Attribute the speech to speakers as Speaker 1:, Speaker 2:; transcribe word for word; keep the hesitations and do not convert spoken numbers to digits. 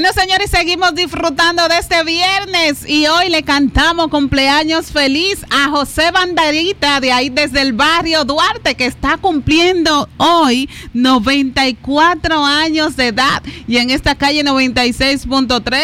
Speaker 1: Bueno, señores, seguimos disfrutando de este viernes y hoy le cantamos cumpleaños feliz a José Banderita de ahí desde el barrio Duarte, que está cumpliendo hoy noventa y cuatro años de edad y en esta calle noventa y seis punto tres